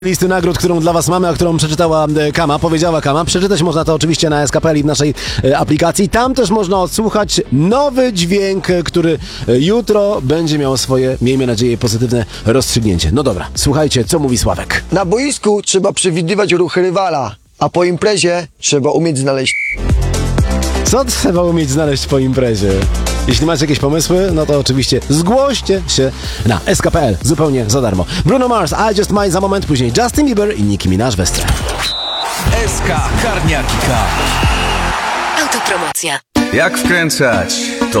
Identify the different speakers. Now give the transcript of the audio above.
Speaker 1: Listy nagród, którą dla was mamy, a którą przeczytała Kama, powiedziała Kama. Przeczytać można to oczywiście na SKPL i w naszej aplikacji. Tam też można odsłuchać nowy dźwięk, który jutro będzie miał swoje, miejmy nadzieję, pozytywne rozstrzygnięcie. No dobra, słuchajcie, co mówi Sławek.
Speaker 2: Na boisku trzeba przewidywać ruchy rywala, a po imprezie trzeba umieć znaleźć.
Speaker 1: Co trzeba umieć znaleźć po imprezie? Jeśli macie jakieś pomysły, no to oczywiście zgłoście się na SKPL zupełnie za darmo. Bruno Mars, I Just Might za moment, później Justin Bieber i Nicki Minaj w Estrze.
Speaker 3: SK Karniaki K.
Speaker 4: Autopromocja.
Speaker 3: Jak wkręcać? To